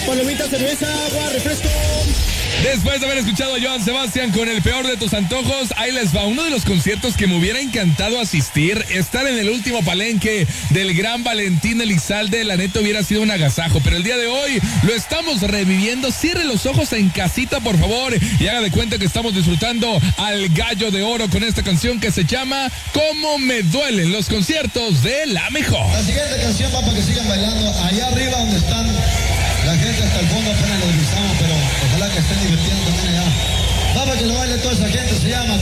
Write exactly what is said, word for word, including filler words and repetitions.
Palomita, cerveza, agua, refresco. Después de haber escuchado a Joan Sebastián con El Peor de Tus Antojos, ahí les va uno de los conciertos que me hubiera encantado asistir, estar en el último palenque del gran Valentín Elizalde. La neta hubiera sido un agasajo, pero el día de hoy lo estamos reviviendo. Cierre los ojos en casita, por favor, y haga de cuenta que estamos disfrutando al Gallo de Oro con esta canción que se llama Cómo me duelen los conciertos de La Mejor. La siguiente canción va para que sigan bailando allá arriba donde están la gente hasta el fondo, apenas lo deslizamos, pero ojalá que estén divirtiendo también allá. Va para que lo baile toda esa gente, se llama